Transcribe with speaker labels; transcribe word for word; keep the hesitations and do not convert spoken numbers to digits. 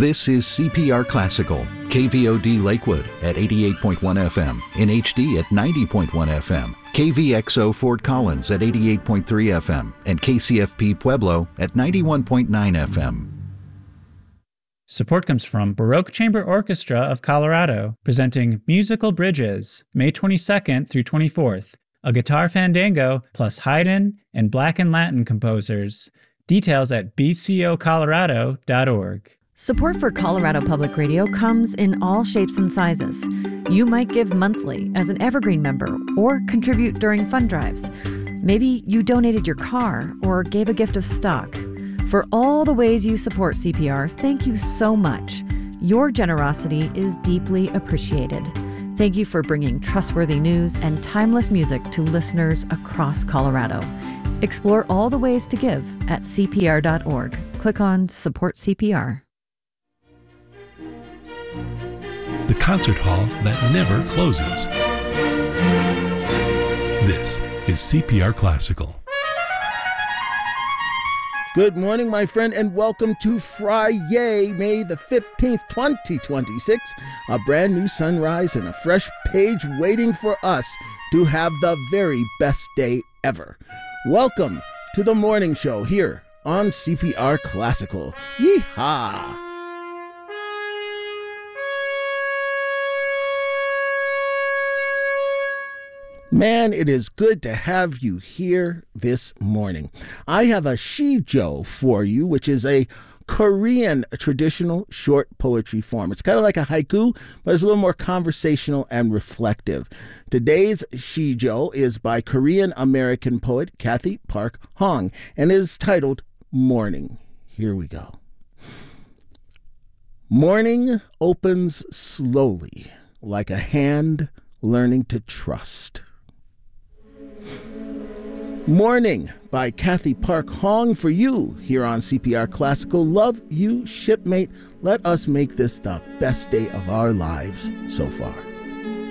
Speaker 1: This is C P R Classical, K V O D Lakewood at eighty-eight point one F M, in H D at ninety point one F M, K V X O Fort Collins at eighty-eight point three F M, and K C F P Pueblo at ninety-one point nine F M.
Speaker 2: Support comes from Baroque Chamber Orchestra of Colorado, presenting Musical Bridges, May twenty-second through twenty-fourth, a guitar fandango plus Haydn and Black and Latin composers. Details at b c o colorado dot org.
Speaker 3: Support for Colorado Public Radio comes in all shapes and sizes. You might give monthly as an Evergreen member or contribute during fund drives. Maybe you donated your car or gave a gift of stock. For all the ways you support C P R, thank you so much. Your generosity is deeply appreciated. Thank you for bringing trustworthy news and timeless music to listeners across Colorado. Explore all the ways to give at c p r dot org. Click on Support C P R.
Speaker 4: The concert hall that never closes. This is C P R Classical.
Speaker 5: Good morning, my friend, and welcome to Friday, May the fifteenth, twenty twenty-six. A brand new sunrise and a fresh page waiting for us to have the very best day ever. Welcome to the morning show here on C P R Classical. Yeehaw! Man, it is good to have you here this morning. I have a shijo for you, which is a Korean traditional short poetry form. It's kind of like a haiku, but it's a little more conversational and reflective. Today's shijo is by Korean-American poet Kathy Park Hong and is titled Morning. Here we go. Morning opens slowly, like a hand learning to trust. Morning by Kathy Park Hong for you here on C P R Classical. Love you, shipmate. Let us make this the best day of our lives so far.